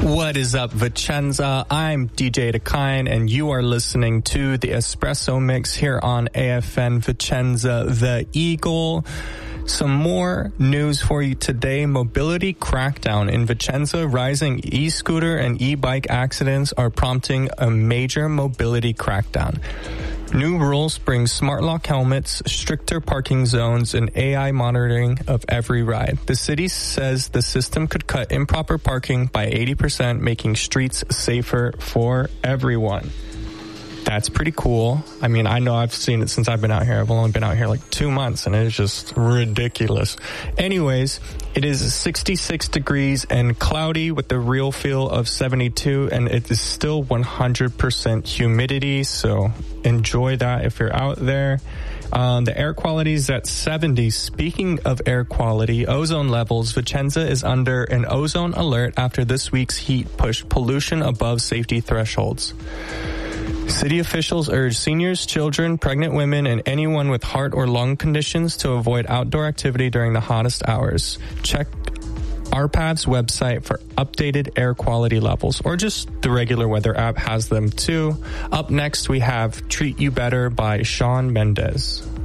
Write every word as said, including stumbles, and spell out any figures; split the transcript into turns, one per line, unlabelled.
What is up, Vicenza? I'm D J Dakine, and you are listening to the Espresso Mix here on A F N Vicenza, the Eagle. Some more news for you today. Mobility crackdown in Vicenza. Rising e-scooter and e-bike accidents are prompting a major mobility crackdown. New rules bring smart lock helmets, stricter parking zones, and A I monitoring of every ride. The city says the system could cut improper parking by eighty percent, making streets safer for everyone. That's pretty cool. I mean, I know I've seen it since I've been out here. I've only been out here like two months, and it's just ridiculous. Anyways, it is sixty-six degrees and cloudy with a real feel of seventy-two, and it is still one hundred percent humidity, so enjoy that if you're out there. Um, the air quality is at seventy. Speaking of air quality, ozone levels, Vicenza is under an ozone alert after this week's heat pushed pollution above safety thresholds. City officials urge seniors, children, pregnant women, and anyone with heart or lung conditions to avoid outdoor activity during the hottest hours. Check R P A V's website for updated air quality levels, or just the regular weather app has them too. Up next, we have Treat You Better by Shawn Mendes.